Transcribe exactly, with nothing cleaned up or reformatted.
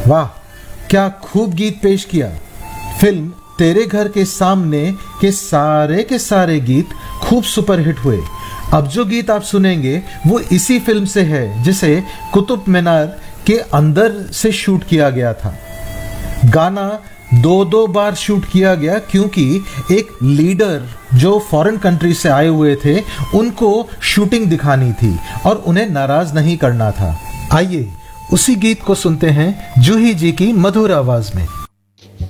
वाह, क्या खूब गीत पेश किया। फिल्म तेरे घर के सामने के सारे के सारे गीत खूब सुपरहिट हुए। अब जो गीत आप सुनेंगे वो इसी फिल्म से है जिसे कुतुब मीनार के अंदर से शूट किया गया था। गाना दो दो बार शूट किया गया क्योंकि एक लीडर जो फॉरेन कंट्री से आए हुए थे उनको शूटिंग दिखानी थी और उन्हें नाराज नहीं करना था। आइए उसी गीत को सुनते हैं जूही जी की मधुर आवाज में।